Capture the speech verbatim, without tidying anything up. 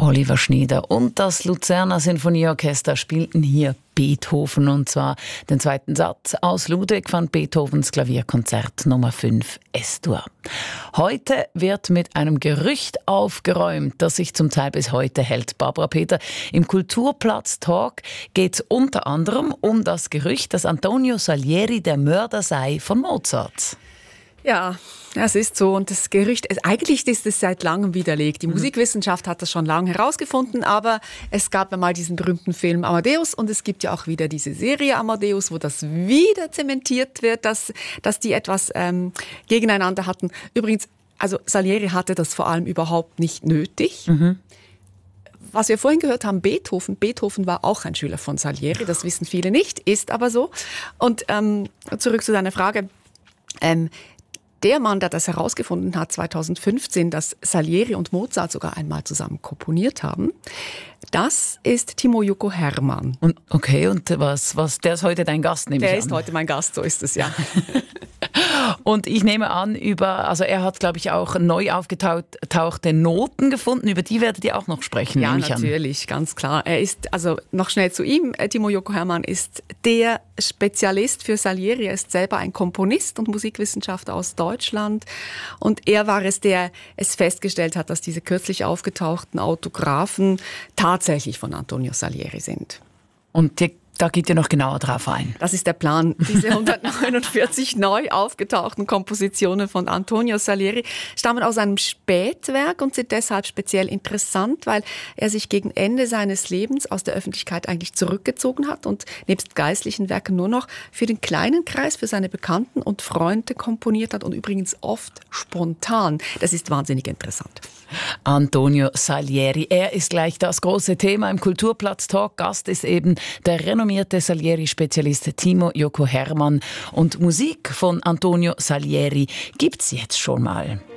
Oliver Schnieder und das Luzerner Sinfonieorchester spielten hier Beethoven, und zwar den zweiten Satz aus Ludwig van Beethovens Klavierkonzert Nummer fünf S-Dur. Heute wird mit einem Gerücht aufgeräumt, das sich zum Teil bis heute hält. Barbara Peter, im Kulturplatz-Talk geht es unter anderem um das Gerücht, dass Antonio Salieri der Mörder sei von Mozart. Ja, es ist so. Und das Gerücht, eigentlich ist es seit langem widerlegt. Die mhm. Musikwissenschaft hat das schon lange herausgefunden, aber es gab ja mal diesen berühmten Film Amadeus und es gibt ja auch wieder diese Serie Amadeus, wo das wieder zementiert wird, dass, dass die etwas ähm, gegeneinander hatten. Übrigens, also Salieri hatte das vor allem überhaupt nicht nötig. Mhm. Was wir vorhin gehört haben, Beethoven. Beethoven war auch ein Schüler von Salieri, das wissen viele nicht, ist aber so. Und ähm, zurück zu deiner Frage. Ähm, Der Mann, der das herausgefunden hat, zweitausendfünfzehn, dass Salieri und Mozart sogar einmal zusammen komponiert haben, das ist Timo Jukka Hermann. Und, okay, und was, was, der ist heute dein Gast, nehme ich an? Der ist heute mein Gast, so ist es, ja. Und ich nehme an, über, also er hat, glaube ich, auch neu aufgetauchte Noten gefunden, über die werdet ihr auch noch sprechen, ja, nehme ich an. Ja, natürlich, ganz klar. Er ist, also noch schnell zu ihm, Timo Jukka Hermann ist der Spezialist für Salieri. Er ist selber ein Komponist und Musikwissenschaftler aus Deutschland. Und er war es, der es festgestellt hat, dass diese kürzlich aufgetauchten Autographen tatsächlich von Antonio Salieri sind. Und die Da geht ihr noch genauer drauf ein. Das ist der Plan. Diese hundertneunundvierzig neu aufgetauchten Kompositionen von Antonio Salieri stammen aus einem Spätwerk und sind deshalb speziell interessant, weil er sich gegen Ende seines Lebens aus der Öffentlichkeit eigentlich zurückgezogen hat und nebst geistlichen Werken nur noch für den kleinen Kreis, für seine Bekannten und Freunde komponiert hat und übrigens oft spontan. Das ist wahnsinnig interessant. Antonio Salieri, er ist gleich das große Thema im Kulturplatz-Talk. Gast ist eben der renommierte Salieri-Spezialist Timo Jukka Hermann. Und Musik von Antonio Salieri gibt's jetzt schon mal.